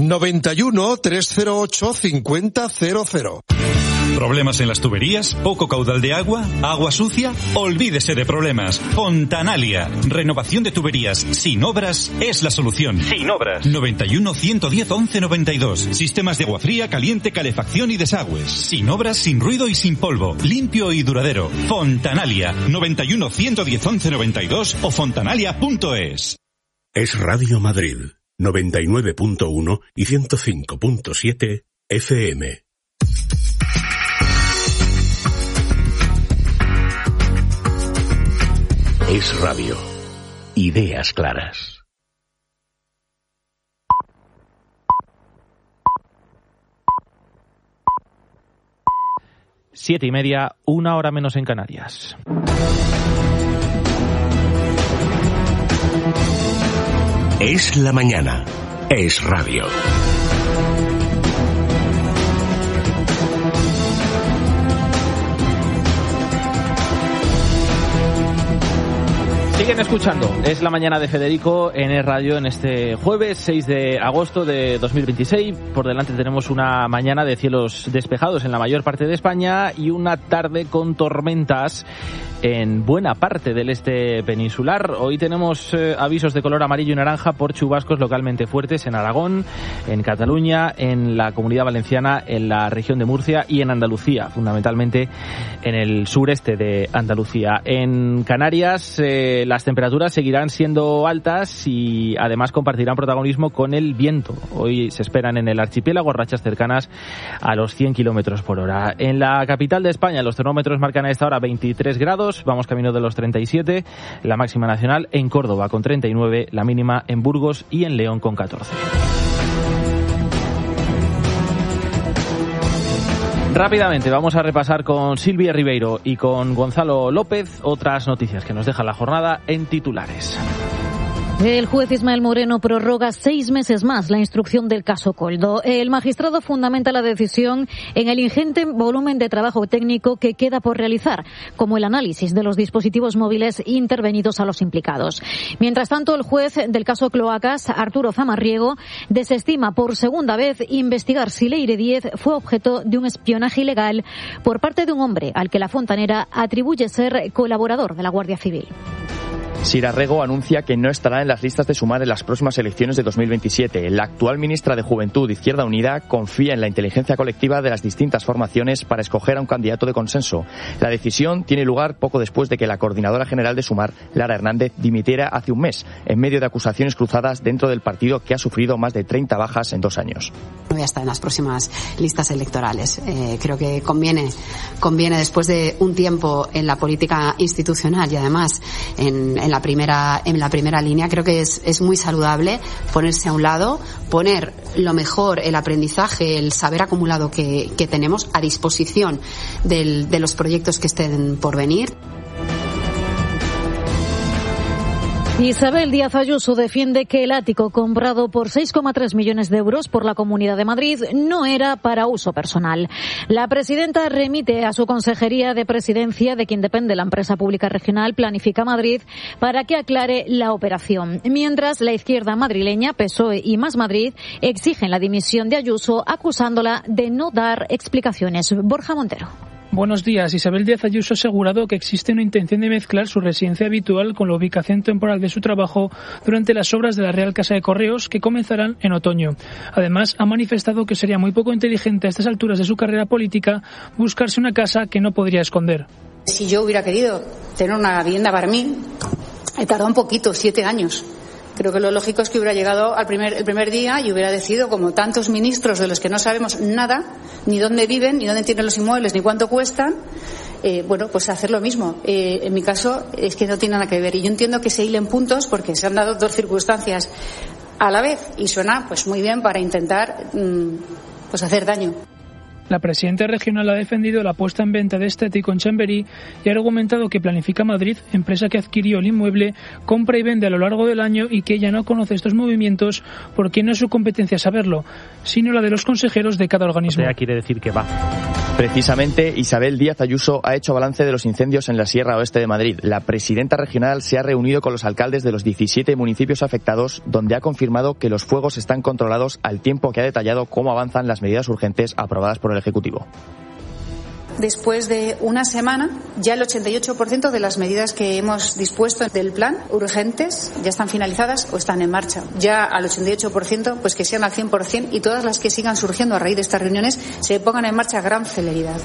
91 308 5000. ¿Problemas en las tuberías? ¿Poco caudal de agua? ¿Agua sucia? Olvídese de problemas. Fontanalia. Renovación de tuberías sin obras es la solución. Sin obras. 91 110 11 92. Sistemas de agua fría, caliente, calefacción y desagües. Sin obras, sin ruido y sin polvo. Limpio y duradero. Fontanalia. 91 110 11 92 o fontanalia.es. Es Radio Madrid. 99.1 y 105.7 FM. Es radio. Ideas claras. Siete y media, 1 hora menos en Canarias. Es la mañana. Es radio. Siguen escuchando, es la mañana de Federico en Es Radio en este jueves 6 de agosto de 2026. Por delante tenemos una mañana de cielos despejados en la mayor parte de España y una tarde con tormentas en buena parte del este peninsular. Hoy tenemos avisos de color amarillo y naranja por chubascos localmente fuertes en Aragón, en Cataluña, en la Comunidad Valenciana, en la región de Murcia y en Andalucía, fundamentalmente en el sureste de Andalucía. En Canarias las temperaturas seguirán siendo altas y además compartirán protagonismo con el viento. Hoy se esperan en el archipiélago rachas cercanas a los 100 kilómetros por hora. En la capital de España los termómetros marcan a esta hora 23 grados. Vamos camino de los 37, la máxima nacional en Córdoba con 39, la mínima en Burgos y en León con 14. Rápidamente vamos a repasar con Silvia Ribeiro y con Gonzalo López otras noticias que nos deja la jornada en titulares. El juez Ismael Moreno prorroga 6 meses más la instrucción del caso Koldo. El magistrado fundamenta la decisión en el ingente volumen de trabajo técnico que queda por realizar, como el análisis de los dispositivos móviles intervenidos a los implicados. Mientras tanto, el juez del caso Cloacas, Arturo Zamarriego, desestima por segunda vez investigar si Leire Díez fue objeto de un espionaje ilegal por parte de un hombre al que la fontanera atribuye ser colaborador de la Guardia Civil. Sira Rego anuncia que no estará en las listas de Sumar en las próximas elecciones de 2027. La actual ministra de Juventud, Izquierda Unida, confía en la inteligencia colectiva de las distintas formaciones para escoger a un candidato de consenso. La decisión tiene lugar poco después de que la coordinadora general de Sumar, Lara Hernández, dimitiera hace un mes, en medio de acusaciones cruzadas dentro del partido que ha sufrido más de 30 bajas en 2 años. No voy a estar en las próximas listas electorales. Creo que conviene después de un tiempo en la política institucional y además en la primera línea, creo que es muy saludable ponerse a un lado, poner lo mejor, el aprendizaje, el saber acumulado que tenemos a disposición de los proyectos que estén por venir. Isabel Díaz Ayuso defiende que el ático comprado por 6,3 millones de euros por la Comunidad de Madrid no era para uso personal. La presidenta remite a su Consejería de Presidencia, de quien depende la empresa pública regional Planifica Madrid, para que aclare la operación. Mientras, la izquierda madrileña, PSOE y Más Madrid, exigen la dimisión de Ayuso, acusándola de no dar explicaciones. Borja Montero. Buenos días. Isabel Díaz Ayuso ha asegurado que existe una intención de mezclar su residencia habitual con la ubicación temporal de su trabajo durante las obras de la Real Casa de Correos, que comenzarán en otoño. Además, ha manifestado que sería muy poco inteligente a estas alturas de su carrera política buscarse una casa que no podría esconder. Si yo hubiera querido tener una vivienda para mí, he tardado un poquito, 7 años. Creo que lo lógico es que hubiera llegado el primer día y hubiera decidido, como tantos ministros de los que no sabemos nada, ni dónde viven, ni dónde tienen los inmuebles, ni cuánto cuestan, pues hacer lo mismo. En mi caso es que no tiene nada que ver. Y yo entiendo que se hilen puntos porque se han dado 2 circunstancias a la vez y suena pues muy bien para intentar hacer daño. La presidenta regional ha defendido la puesta en venta de este ático en Chamberí y ha argumentado que Planifica Madrid, empresa que adquirió el inmueble, compra y vende a lo largo del año y que ella no conoce estos movimientos porque no es su competencia saberlo, sino la de los consejeros de cada organismo. O sea, quiere decir que va. Precisamente, Isabel Díaz Ayuso ha hecho balance de los incendios en la Sierra Oeste de Madrid. La presidenta regional se ha reunido con los alcaldes de los 17 municipios afectados, donde ha confirmado que los fuegos están controlados, al tiempo que ha detallado cómo avanzan las medidas urgentes aprobadas por el Ejecutivo. Después de una semana, ya el 88% de las medidas que hemos dispuesto del plan urgentes ya están finalizadas o están en marcha. Ya al 88%, pues que sean al 100%, y todas las que sigan surgiendo a raíz de estas reuniones se pongan en marcha a gran celeridad.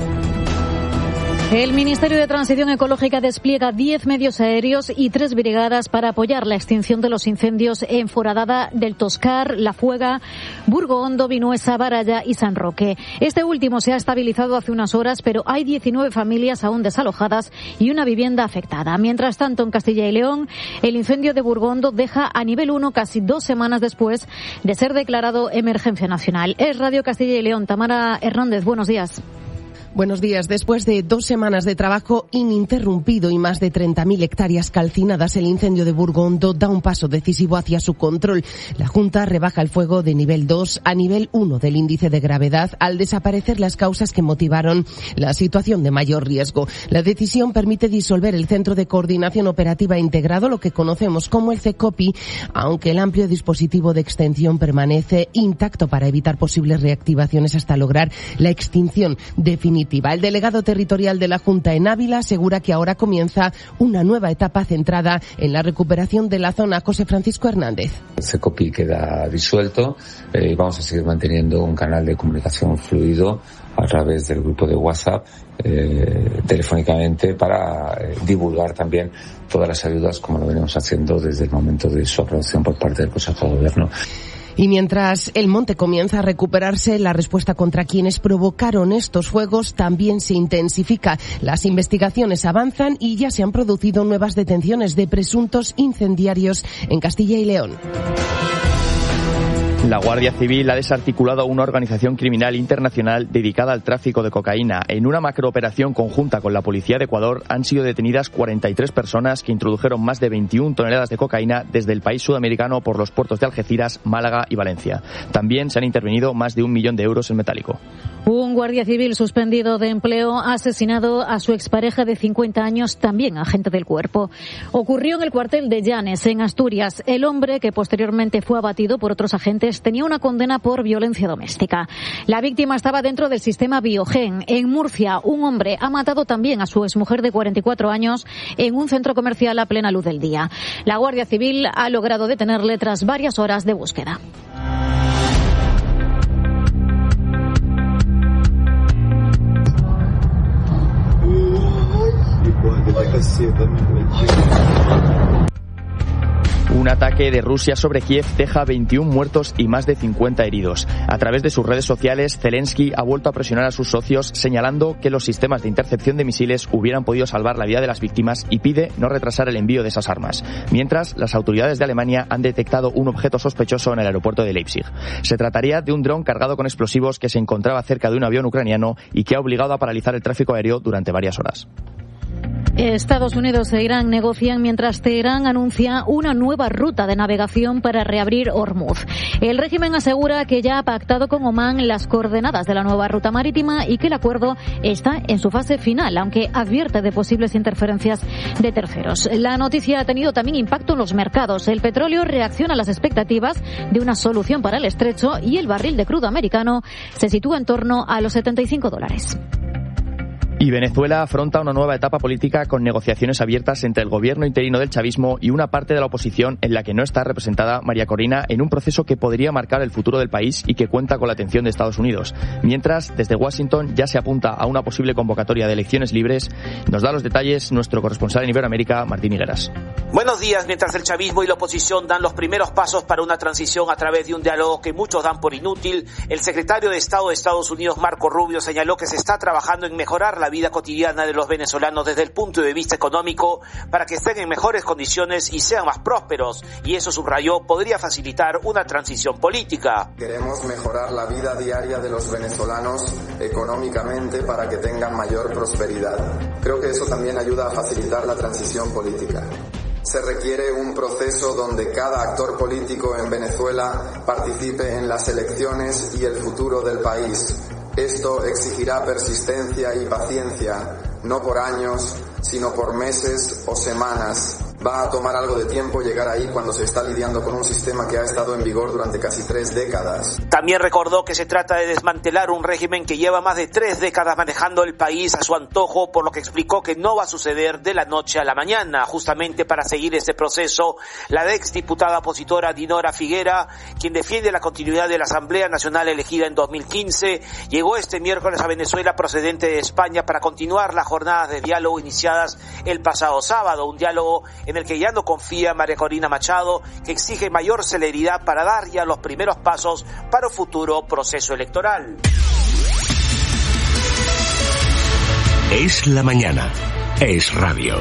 El Ministerio de Transición Ecológica despliega 10 medios aéreos y 3 brigadas para apoyar la extinción de los incendios en Foradada del Toscar, La Fuega, Burgo Hondo, Vinuesa, Baralla y San Roque. Este último se ha estabilizado hace unas horas, pero hay 19 familias aún desalojadas y una vivienda afectada. Mientras tanto, en Castilla y León, el incendio de Burgo Hondo deja a nivel 1 casi 2 semanas después de ser declarado emergencia nacional. Es Radio Castilla y León. Tamara Hernández, buenos días. Buenos días. Después de 2 semanas de trabajo ininterrumpido y más de 30.000 hectáreas calcinadas, el incendio de Burgo Hondo da un paso decisivo hacia su control. La Junta rebaja el fuego de nivel 2 a nivel 1 del índice de gravedad al desaparecer las causas que motivaron la situación de mayor riesgo. La decisión permite disolver el Centro de Coordinación Operativa Integrado, lo que conocemos como el CECOPI, aunque el amplio dispositivo de extinción permanece intacto para evitar posibles reactivaciones hasta lograr la extinción definitiva. El delegado territorial de la Junta en Ávila asegura que ahora comienza una nueva etapa centrada en la recuperación de la zona. José Francisco Hernández. El CECOPI queda disuelto. Vamos a seguir manteniendo un canal de comunicación fluido a través del grupo de WhatsApp, telefónicamente, para divulgar también todas las ayudas, como lo venimos haciendo desde el momento de su aprobación por parte del Consejo de Gobierno. Y mientras el monte comienza a recuperarse, la respuesta contra quienes provocaron estos fuegos también se intensifica. Las investigaciones avanzan y ya se han producido nuevas detenciones de presuntos incendiarios en Castilla y León. La Guardia Civil ha desarticulado una organización criminal internacional dedicada al tráfico de cocaína. En una macrooperación conjunta con la Policía de Ecuador han sido detenidas 43 personas que introdujeron más de 21 toneladas de cocaína desde el país sudamericano por los puertos de Algeciras, Málaga y Valencia. También se han intervenido más de 1 millón de euros en metálico. Un guardia civil suspendido de empleo ha asesinado a su expareja de 50 años, también agente del cuerpo. Ocurrió en el cuartel de Llanes, en Asturias. El hombre, que posteriormente fue abatido por otros agentes, tenía una condena por violencia doméstica. La víctima estaba dentro del sistema Biogen. En Murcia, un hombre ha matado también a su exmujer de 44 años en un centro comercial a plena luz del día. La Guardia Civil ha logrado detenerle tras varias horas de búsqueda. Un ataque de Rusia sobre Kiev deja 21 muertos y más de 50 heridos. A través de sus redes sociales, Zelensky ha vuelto a presionar a sus socios, señalando que los sistemas de intercepción de misiles hubieran podido salvar la vida de las víctimas, y pide no retrasar el envío de esas armas. Mientras, las autoridades de Alemania han detectado un objeto sospechoso en el aeropuerto de Leipzig. Se trataría de un dron cargado con explosivos que se encontraba cerca de un avión ucraniano y que ha obligado a paralizar el tráfico aéreo durante varias horas. Estados Unidos e Irán negocian mientras Teherán anuncia una nueva ruta de navegación para reabrir Hormuz. El régimen asegura que ya ha pactado con Omán las coordenadas de la nueva ruta marítima y que el acuerdo está en su fase final, aunque advierte de posibles interferencias de terceros. La noticia ha tenido también impacto en los mercados. El petróleo reacciona a las expectativas de una solución para el estrecho y el barril de crudo americano se sitúa en torno a los $75. Y Venezuela afronta una nueva etapa política con negociaciones abiertas entre el gobierno interino del chavismo y una parte de la oposición en la que no está representada María Corina, en un proceso que podría marcar el futuro del país y que cuenta con la atención de Estados Unidos. Mientras, desde Washington ya se apunta a una posible convocatoria de elecciones libres. Nos da los detalles nuestro corresponsal en Iberoamérica, Martín Higueras. Buenos días. Mientras el chavismo y la oposición dan los primeros pasos para una transición a través de un diálogo que muchos dan por inútil, el secretario de Estado de Estados Unidos, Marco Rubio, señaló que se está trabajando en mejorar la vida cotidiana de los venezolanos desde el punto de vista económico para que estén en mejores condiciones y sean más prósperos, y eso, subrayó, podría facilitar una transición política. Queremos mejorar la vida diaria de los venezolanos económicamente para que tengan mayor prosperidad. Creo que eso también ayuda a facilitar la transición política. Se requiere un proceso donde cada actor político en Venezuela participe en las elecciones y el futuro del país. Esto exigirá persistencia y paciencia, no por años, sino por meses o semanas. Va a tomar algo de tiempo llegar ahí cuando se está lidiando con un sistema que ha estado en vigor durante casi 3 décadas. También recordó que se trata de desmantelar un régimen que lleva más de 3 décadas manejando el país a su antojo, por lo que explicó que no va a suceder de la noche a la mañana. Justamente para seguir este proceso, la exdiputada opositora Dinora Figuera, quien defiende la continuidad de la Asamblea Nacional elegida en 2015, llegó este miércoles a Venezuela procedente de España para continuar las jornadas de diálogo iniciadas el pasado sábado, un diálogo en el que ya no confía María Corina Machado, que exige mayor celeridad para dar ya los primeros pasos para un futuro proceso electoral. Es la mañana. Es radio.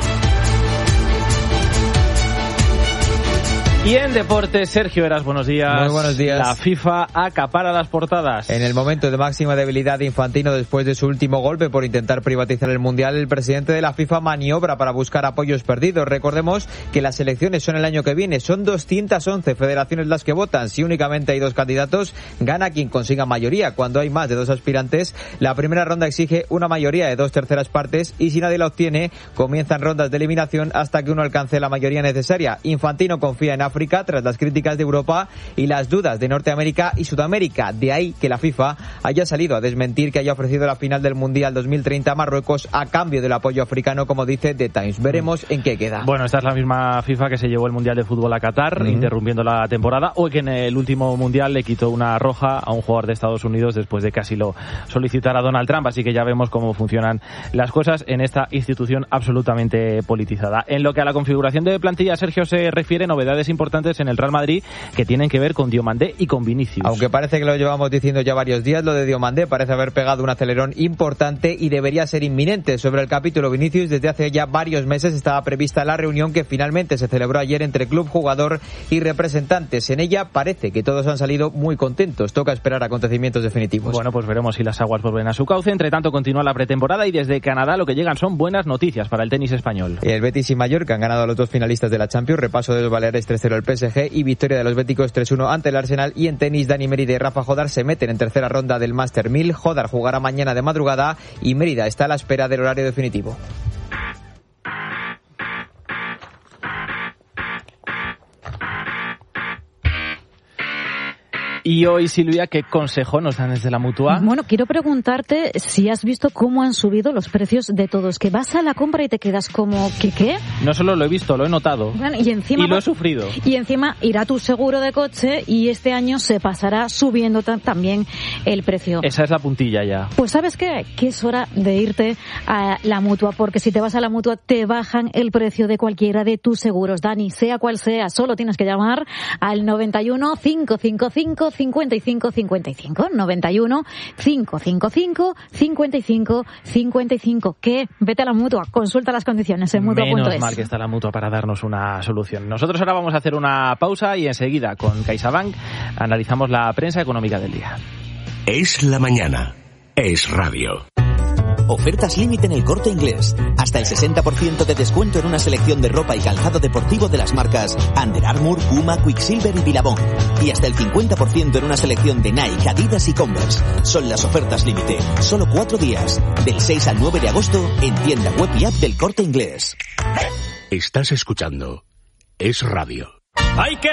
Y en deportes, Sergio Heras, buenos días. Muy buenos días. La FIFA acapara las portadas. En el momento de máxima debilidad de Infantino después de su último golpe por intentar privatizar el Mundial, el presidente de la FIFA maniobra para buscar apoyos perdidos. Recordemos que las elecciones son el año que viene. Son 211 federaciones las que votan. Si únicamente hay 2 candidatos, gana quien consiga mayoría. Cuando hay más de 2 aspirantes, la primera ronda exige una mayoría de 2/3 partes y si nadie la obtiene, comienzan rondas de eliminación hasta que uno alcance la mayoría necesaria. Infantino confía en África tras las críticas de Europa y las dudas de Norteamérica y Sudamérica. De ahí que la FIFA haya salido a desmentir que haya ofrecido la final del Mundial 2030 a Marruecos a cambio del apoyo africano, como dice The Times. Veremos en qué queda. Bueno, esta es la misma FIFA que se llevó el Mundial de Fútbol a Qatar, interrumpiendo la temporada, o que en el último Mundial le quitó una roja a un jugador de Estados Unidos después de que así lo solicitara Donald Trump. Así que ya vemos cómo funcionan las cosas en esta institución absolutamente politizada. En lo que a la configuración de plantilla, Sergio, se refiere, novedades importantes en el Real Madrid que tienen que ver con Diomandé y con Vinicius. Aunque parece que lo llevamos diciendo ya varios días, lo de Diomandé parece haber pegado un acelerón importante y debería ser inminente. Sobre el capítulo Vinicius, desde hace ya varios meses estaba prevista la reunión que finalmente se celebró ayer entre club, jugador y representantes. En ella parece que todos han salido muy contentos. Toca esperar acontecimientos definitivos. Bueno, pues veremos si las aguas vuelven a su cauce. Entre tanto, continúa la pretemporada y desde Canadá lo que llegan son buenas noticias para el tenis español. El Betis y Mallorca han ganado a los 2 finalistas de la Champions. Repaso de los Baleares 3-0 el PSG y victoria de los béticos 3-1 ante el Arsenal. Y en tenis, Dani Mérida y Rafa Jodar se meten en tercera ronda del Master 1000. Jodar jugará mañana de madrugada y Mérida está a la espera del horario definitivo. Y hoy, Silvia, ¿qué consejo nos dan desde la Mutua? Bueno, quiero preguntarte si has visto cómo han subido los precios de todos. Que vas a la compra y te quedas como, ¿qué? No solo lo he visto, lo he notado. Bueno, y encima, lo he sufrido. Y encima irá tu seguro de coche y este año se pasará subiendo también el precio. Esa es la puntilla ya. Pues ¿sabes qué? Que es hora de irte a la Mutua, porque si te vas a la Mutua te bajan el precio de cualquiera de tus seguros. Dani, sea cual sea, solo tienes que llamar al 91 555 55 55, 91 555 55 55. ¿Qué? Vete a la Mutua, consulta las condiciones en Mutua.es. Menos mal que está la Mutua para darnos una solución. Nosotros ahora vamos a hacer una pausa y enseguida con CaixaBank analizamos la prensa económica del día. Es la mañana. Es radio. Ofertas límite en El Corte Inglés. Hasta el 60% de descuento en una selección de ropa y calzado deportivo de las marcas Under Armour, Puma, Quicksilver y Billabong. Y hasta el 50% en una selección de Nike, Adidas y Converse. Son las ofertas límite. Solo 4 días. Del 6 al 9 de agosto en tienda web y app del Corte Inglés. Estás escuchando Es Radio. Hay que